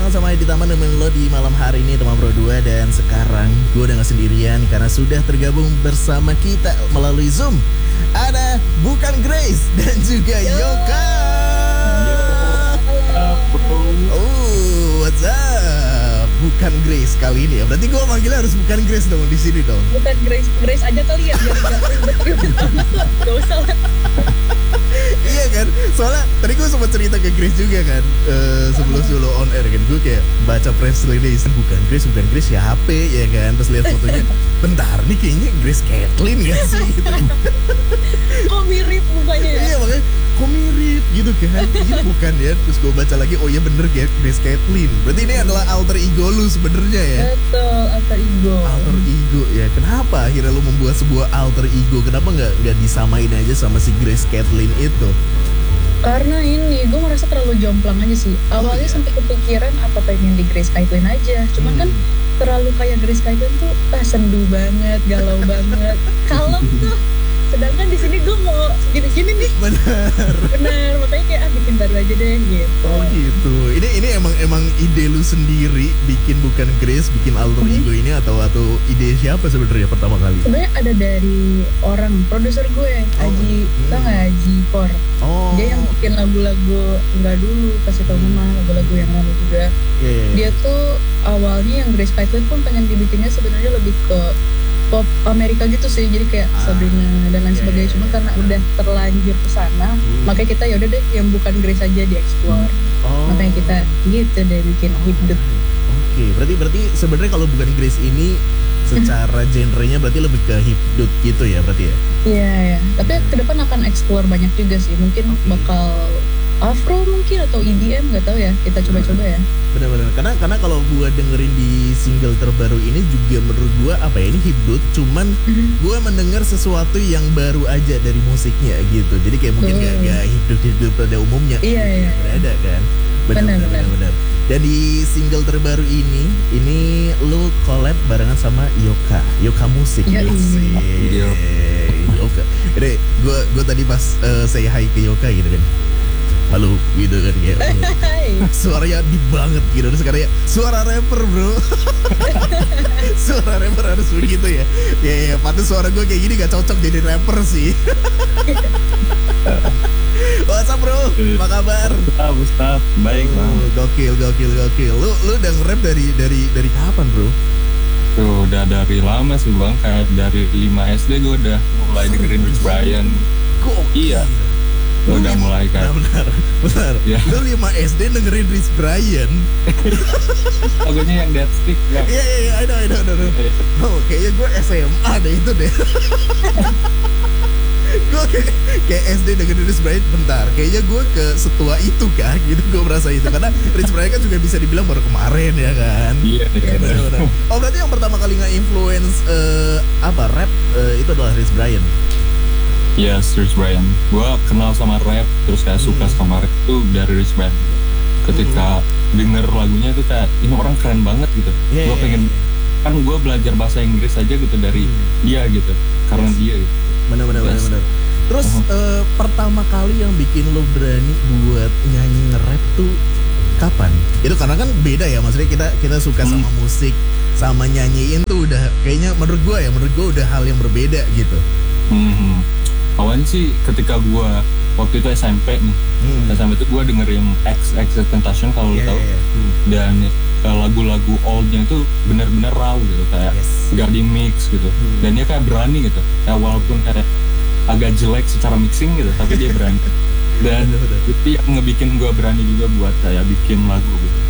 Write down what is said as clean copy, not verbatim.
sama-sama di Taman nemenin lo di malam hari ini teman Bro 2. Dan sekarang gue udah gak sendirian karena sudah tergabung bersama kita melalui Zoom. Ada bukan Grace dan juga Yoka. Oh, what's up? Bukan Grace kali ini ya. Berarti gue manggilnya harus bukan Grace dong di sini dong. Bukan Grace, Grace aja kali ya biar gak usah lah. Iya kan, soalnya tadi gue sempat cerita ke Grace juga kan, sebelum on air kan, gue kayak baca press release, bukan Grace ya HP ya kan, terus lihat fotonya, bentar nih kayaknya Grace Kathleen gak sih? Gitu. Kok mirip mukanya ya? Iya makanya, kok mirip gitu kan, iya bukan ya, terus gue baca lagi, oh iya bener kayak Grace Kathleen, berarti ini adalah alter ego lu sebenarnya ya? Betul, alter ego. Alter ego ya, kenapa akhirnya lu membuat sebuah alter ego, kenapa nggak disamain aja sama si Grace Kathleen itu? Karena ini, gue merasa terlalu jomplang aja sih. Awalnya sampai kepikiran apa pengen di Grace Kathleen aja. Cuman kan terlalu kayak Grace Kathleen tuh sendu banget, galau banget, kalem tuh. Sedangkan di sini gue mau gini-gini nih. Bener, makanya kayak bikin baru aja deh gitu. Oh gitu. Ini emang ide lu sendiri bikin bukan Grace, bikin alter ego ini atau ide siapa sebenarnya pertama kali? Sebenarnya ada dari orang produser gue, Aji, tau nggak Aji Por? Oh. Dia yang bikin lagu-lagu enggak dulu, kasih tau mama lagu-lagu yang lama juga. Yeah. Dia tuh awalnya yang Grace Kathleen pun pengen dibikinnya sebenarnya lebih ke pop Amerika gitu sih, jadi kayak Sabrina dan lain sebagainya. Cuma karena udah terlanjur kesana, makanya kita yaudah deh yang bukan Grace aja dieksplor. Makanya kita gitu deh bikin hidup. Oke, berarti sebenarnya kalau bukan Grace ini secara genrenya berarti lebih ke hipdut gitu ya berarti ya? Iya ya. Tapi ke depan akan explore banyak juga sih. Mungkin bakal Afro mungkin atau EDM, nggak tahu ya. Kita coba-coba ya. Benar-benar. Karena kalau gua dengerin di single terbaru ini juga menurut gua ini hipdut. Cuman gua mendengar sesuatu yang baru aja dari musiknya gitu. Jadi kayak mungkin nggak hipdut pada umumnya. Iya. Berada kan. Benar. Dan di single terbaru ini lu collab barengan sama Yoka Musik. Iya. Yoka. Jadi gue tadi pas say hi ke Yoka gitu kan. Halo gitu kan kayak suaranya deep banget gitu. Terus katanya suara rapper bro. Suara rapper harus begitu ya. Ya patut suara gue kayak gini gak cocok jadi rapper sih. What's up bro? Apa kabar? Ustaz, baik bang. Gokil. Lu udah nge-rap dari kapan bro? Tuh udah dari lama sih bang, kayak dari 5 SD gue udah mulai dengerin Rich Brian. Iya. Udah mulai kan. Benar. Ya. Lu 5 SD dengerin Rich Brian. Lagunya yang Dead Stick bang. Iya, I know. Oh, kayaknya gue SMA deh itu deh. Gue kayak SD dengerin Rich Brian bentar. Kayaknya gue ke setua itu kah gitu gue merasa itu. Karena Rich Brian kan juga bisa dibilang baru kemarin ya kan. Iya. Benar. Oh berarti yang pertama kali nge-influence rap itu adalah Rich Brian. Yes, Rich Brian. Gue kenal sama rap, terus kayak suka sama rap itu dari Rich Brian. Ketika denger lagunya itu kayak ini orang keren banget gitu. Gue pengen kan gue belajar bahasa Inggris aja gitu dari dia gitu, karena dia gitu. Benar. Terus pertama kali yang bikin lo berani buat nyanyi nge-rap tuh kapan? Itu karena kan beda ya, maksudnya kita suka sama musik, sama nyanyiin tuh udah kayaknya menurut gue udah hal yang berbeda gitu. Awalnya sih ketika gue waktu itu SMP nih, SMP itu gue dengerin XXXTentacion kalau lo tahu, dan lagu-lagu oldnya itu benar-benar raw gitu, kayak gak di mix gitu, dan dia kayak berani gitu, ya walaupun kayak agak jelek secara mixing gitu, tapi dia berani, dan itu yang ngebikin gue berani juga buat kayak bikin lagu gitu.